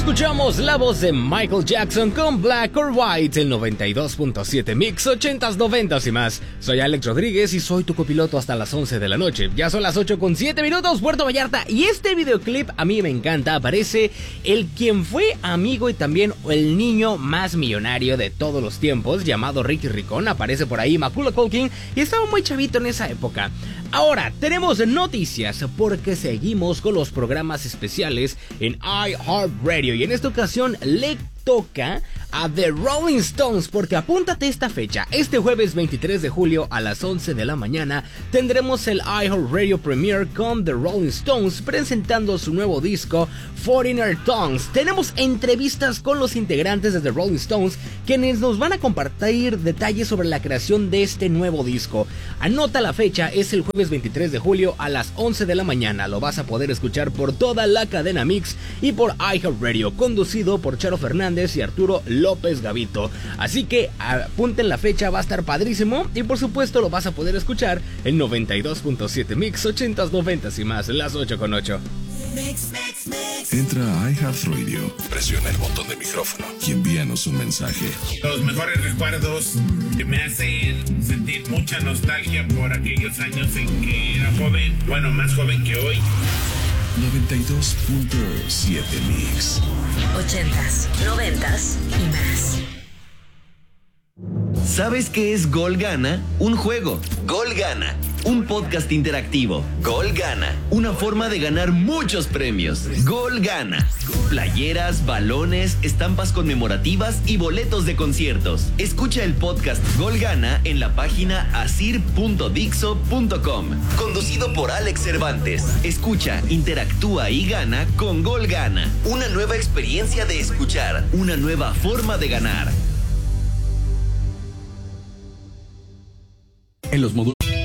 Escuchamos la voz de Michael Jackson con Black or White, el 92.7 Mix, 80s, 90s y más. Soy Alex Rodríguez y soy tu copiloto hasta las 11 de la noche. Ya son las 8:07, Puerto Vallarta. Y este videoclip a mí me encanta. Aparece el quien fue amigo y también el niño más millonario de todos los tiempos, llamado Ricky Ricón. Aparece por ahí Macaulay Culkin y estaba muy chavito en esa época. Ahora, tenemos noticias porque seguimos con los programas especiales en iHeartRadio y en esta ocasión le toca a The Rolling Stones, porque apúntate esta fecha, este jueves 23 de julio a las 11 de la mañana tendremos el iHeartRadio Premiere con The Rolling Stones presentando su nuevo disco Foreigner Tongues. Tenemos entrevistas con los integrantes de The Rolling Stones quienes nos van a compartir detalles sobre la creación de este nuevo disco. Anota la fecha, es el jueves 23 de julio a las 11 de la mañana. Lo vas a poder escuchar por toda la cadena Mix y por iHeartRadio, conducido por Charo Fernández y Arturo López Gavito. Así que apunten la fecha, va a estar padrísimo y por supuesto lo vas a poder escuchar en 92.7 Mix, 80s, 90s y más, las 8:08. Entra a iHeartRadio, presiona el botón de micrófono y envíanos un mensaje. Los mejores recuerdos que me hacen sentir mucha nostalgia por aquellos años en que era joven, bueno, más joven que hoy. 92.7 Mix. 80s, 90s y más. ¿Sabes qué es Gol Gana? Un juego. Gol Gana. Un podcast interactivo. Gol Gana. Una forma de ganar muchos premios. Gol Gana. Playeras, balones, estampas conmemorativas y boletos de conciertos. Escucha el podcast Gol Gana en la página asir.dixo.com. Conducido por Alex Cervantes. Escucha, interactúa y gana con Gol Gana. Una nueva experiencia de escuchar. Una nueva forma de ganar. En los módulos